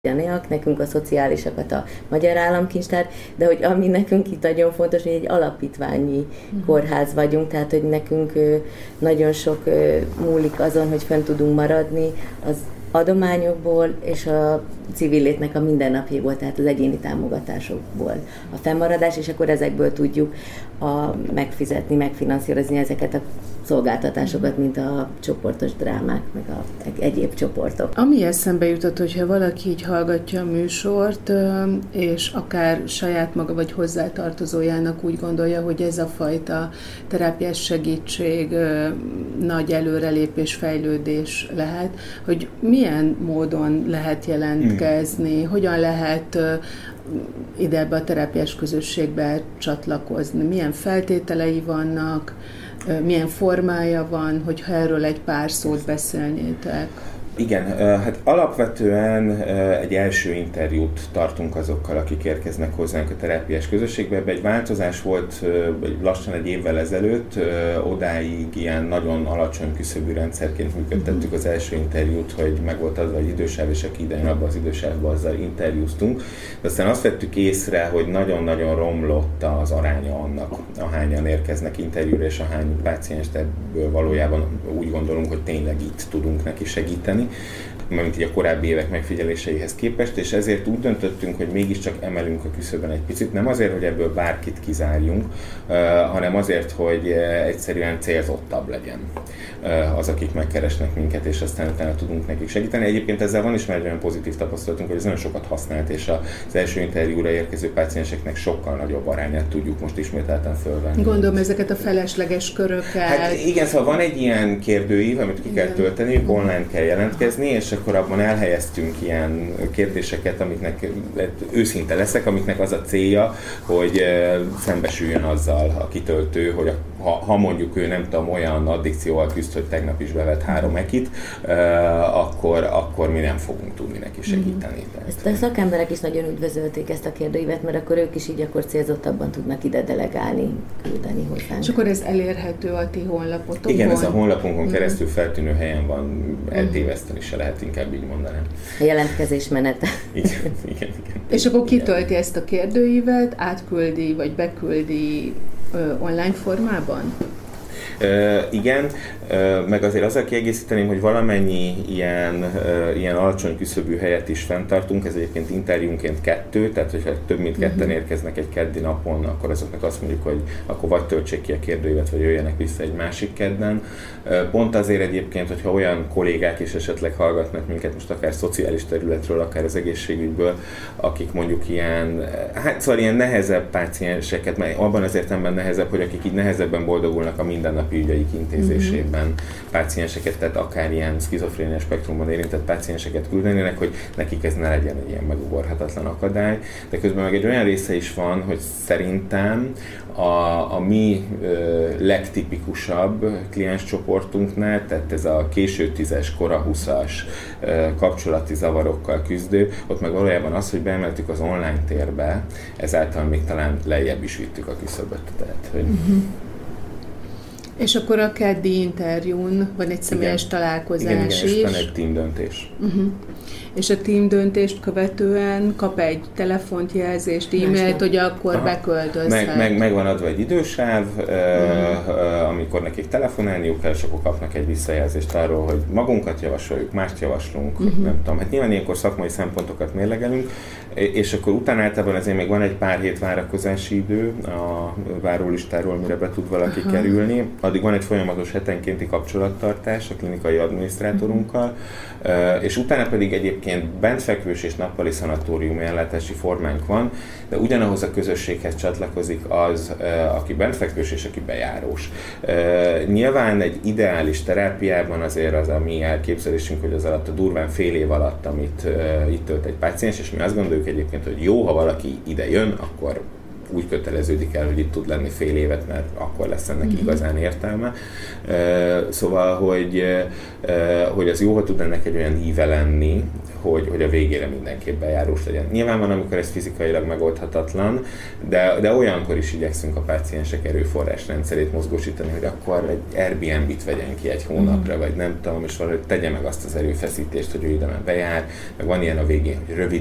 nekünk a szociálisakat a Magyar Államkincstár, de hogy ami nekünk itt nagyon fontos, hogy egy alapítványi kórház vagyunk, tehát hogy nekünk nagyon sok múlik azon, hogy fönn tudunk maradni az adományokból és a civil létnek a mindennapjaiból, tehát az egyéni támogatásokból a fennmaradás, és akkor ezekből tudjuk megfinanszírozni ezeket a szolgáltatásokat, mint a csoportos drámák, meg egyéb csoportok. Ami eszembe jutott, hogyha valaki így hallgatja a műsort, és akár saját maga vagy hozzátartozójának úgy gondolja, hogy ez a fajta terápiás segítség nagy előrelépés, fejlődés lehet, hogy milyen módon lehet jelentkezni, hogyan lehet ide ebbe a terápiás közösségbe csatlakozni, milyen feltételei vannak, milyen formája van, hogyha erről egy pár szót beszélnétek. Igen, hát alapvetően egy első interjút tartunk azokkal, akik érkeznek hozzánk a terápiás közösségbe. Ebben egy változás volt lassan egy évvel ezelőtt, odáig ilyen nagyon alacsony küszöbű rendszerként működtettük az első interjút, hogy meg volt adva egy idősáv, és aki idején abban az idősávban azzal interjúztunk. De aztán azt vettük észre, hogy nagyon-nagyon romlott az aránya annak, ahányan érkeznek interjúra, és ahány pácienst ebből valójában úgy gondolunk, hogy tényleg itt tudunk neki segíteni, mint így a korábbi évek megfigyeléseihez képest, és ezért úgy döntöttünk, hogy mégiscsak emelünk a küszöbön egy picit, nem azért, hogy ebből bárkit kizárjunk, hanem azért, hogy egyszerűen célzottabb legyen az, akik megkeresnek minket, és aztán utána tudunk nekik segíteni. Egyébként ezzel van is már egy olyan pozitív tapasztalatunk, hogy ez nagyon sokat használt, és az első interjúra érkező pácienseknek sokkal nagyobb arányát tudjuk most ismételten fölvenni. Gondolom ezeket a felesleges köröket. Hát igen, szóval van egy ilyen kérdőív, amit ki kell tölteni, online kell jelentkezni, és akkor abban elhelyeztünk ilyen kérdéseket, amiknek őszinte leszek, amiknek az a célja, hogy szembesüljön azzal a kitöltő, hogy ha mondjuk ő nem tudom, olyan addikcióval küzd, hogy tegnap is bevett 3 ekit, akkor mi nem fogunk tudni neki segíteni. Ezt a szakemberek is nagyon üdvözölték ezt a kérdőívet, mert akkor ők is így akkor célzottabban tudnak ide delegálni, küldeni hozzánk. És akkor ez elérhető a ti honlapotokon? Igen, ez a honlapunkon keresztül feltűnő helyen van, eltéveszteni se lehet, inkább így mondanám. A jelentkezés menete. Igen. És akkor kitölti ezt a kérdőívet, átküldi, vagy beküldi online formában? Igen, meg azért azzal kiegészíteném, hogy valamennyi ilyen alacsony küszöbű helyet is fenntartunk, ez egyébként interjúnként 2, tehát hogyha több mint 2-en érkeznek egy keddi napon, akkor azoknak azt mondjuk, hogy akkor vagy töltsék ki a kérdőívet, vagy jöjjenek vissza egy másik kedden. Pont azért egyébként, hogyha olyan kollégák is esetleg hallgatnak minket, most akár szociális területről, akár az egészségügyből, akik mondjuk ilyen nehezebb pácienseket, mert abban az értelemben nehezebb, hogy akik így nehezebben boldogulnak a mindennapi ügyeik intézésében pácienseket, tehát akár ilyen szkizofrénia spektrumban érintett pácienseket küldenének, hogy nekik ez ne legyen egy ilyen megugorhatatlan akadály. De közben meg egy olyan része is van, hogy szerintem a mi legtipikusabb klienscsoportunknál, tehát ez a késő 10-es, kora 20-as kapcsolati zavarokkal küzdő, ott meg valójában az, hogy beemeltük az online térbe, ezáltal még talán lejjebb is vittük a küszöböt. Tehát, hogy És akkor a keddi interjún van egy személyes találkozás is. És van egy teamdöntés. És a teamdöntést követően kap egy telefont, jelzést, e-mailt, hogy akkor beköltözhet. Meg van adva egy idősáv, amikor nekik telefonálniuk kell, és akkor kapnak egy visszajelzést arról, hogy magunkat javasoljuk, mást javaslunk, nem tudom. Hát nyilván ilyenkor szakmai szempontokat mérlegelünk, és akkor utána általában ezért még van egy pár hét várakozási idő a várólistáról, mire be tud valaki kerülni. Addig van egy folyamatos hetenkénti kapcsolattartás a klinikai adminisztrátorunkkal, és utána pedig egyébként bentfekvős és nappali szanatóriumi ellátási formánk van, de ugyanahoz a közösséghez csatlakozik az, aki bentfekvős és aki bejárós. Nyilván egy ideális terápiában azért az a mi elképzelésünk, hogy az alatt a durván fél év alatt, amit itt tölt egy páciens, és mi azt gondoljuk egyébként, hogy jó, ha valaki ide jön, akkor úgy köteleződik el, hogy itt tud lenni fél évet, mert akkor lesz ennek igazán értelme. Szóval, hogy az jó, ha tud ennek egy olyan íve lenni, hogy a végére mindenképp bejárós legyen. Nyilván van, amikor ez fizikailag megoldhatatlan, de olyankor is igyekszünk a páciensek erőforrás rendszerét mozgósítani, hogy akkor egy Airbnb-t vegyen ki egy hónapra, vagy nem tudom, és valahogy tegye meg azt az erőfeszítést, hogy ő ide már bejár, meg van ilyen a végén, hogy rövid